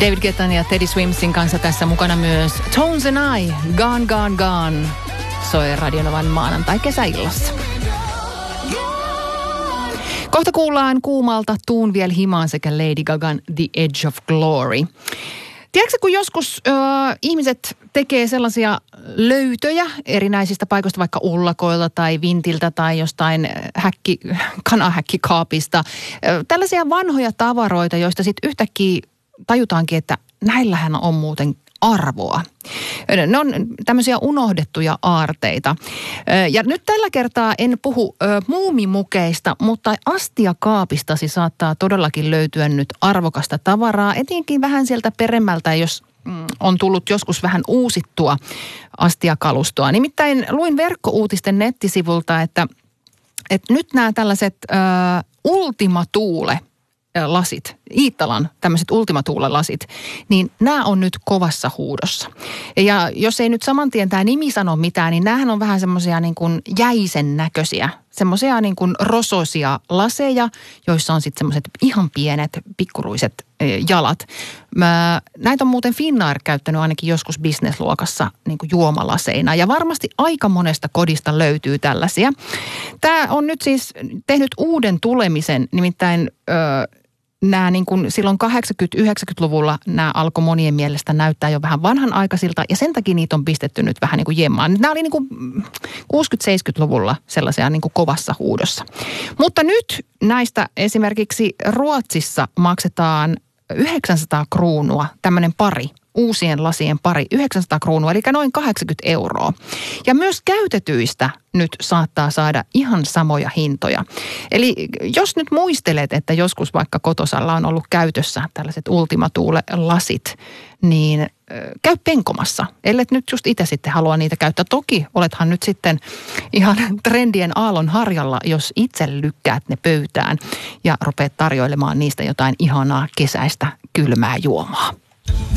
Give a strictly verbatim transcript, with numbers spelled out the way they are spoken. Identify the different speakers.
Speaker 1: David Guettan ja Teddy Swimsin kanssa tässä mukana myös Tones and I, Gone, Gone, Gone, soi Radio Novan maanantai-kesäillassa. Kohta kuullaan kuumalta Tuun viel himaan sekä Lady Gagan The Edge of Glory. Tiedätkö, kun joskus ö, ihmiset tekee sellaisia löytöjä erinäisistä paikoista, vaikka ullakoilta tai vintiltä tai jostain häkki, kanahäkkikaapista. Ö, tällaisia vanhoja tavaroita, joista sitten yhtäkkiä tajutaankin, että näillähän on muuten arvoa. Ne on tämmöisiä unohdettuja aarteita. Ja nyt tällä kertaa en puhu ö, muumimukeista, mutta astiakaapistasi saattaa todellakin löytyä nyt arvokasta tavaraa, etenkin vähän sieltä peremmältä, jos mm, on tullut joskus vähän uusittua astiakalustoa. Nimittäin luin verkkouutisten nettisivulta, että, että nyt nämä tällaiset ö, Ultima Thule lasit, Iittalan tämmöiset Ultima Thule-lasit, niin nämä on nyt kovassa huudossa. Ja jos ei nyt saman tien tämä nimi sano mitään, niin näähän on vähän semmoisia niin kuin jäisen näköisiä, semmoisia niin kuin rosoisia laseja, joissa on sitten semmoiset ihan pienet, pikkuruiset jalat. Mä, näitä on muuten Finnair käyttänyt ainakin joskus businessluokassa niin kuin juomalaseina, ja varmasti aika monesta kodista löytyy tällaisia. Tämä on nyt siis tehnyt uuden tulemisen, nimittäin Öö, nämä niin kuin silloin kahdeksankymmentä-yhdeksänkymmentäluvulla nämä alkoi monien mielestä näyttää jo vähän vanhanaikaisilta, ja sen takia niitä on pistetty nyt vähän niin kuin jemmaan. Nämä oli niin kuin kuusikymmentä-seitsemänkymmentäluvulla sellaisia niin kuin kovassa huudossa. Mutta nyt näistä esimerkiksi Ruotsissa maksetaan yhdeksänsataa kruunua, tämmöinen pari. Uusien lasien pari, yhdeksänsataa kruunua, eli noin kahdeksankymmentä euroa. Ja myös käytetyistä nyt saattaa saada ihan samoja hintoja. Eli jos nyt muistelet, että joskus vaikka kotosalla on ollut käytössä tällaiset Ultima Thule-lasit, niin äh, käy penkomassa. Ellet nyt just itse sitten halua niitä käyttää. Toki olethan nyt sitten ihan trendien aallon harjalla, jos itse lykkäät ne pöytään ja rupeat tarjoilemaan niistä jotain ihanaa kesäistä kylmää juomaa.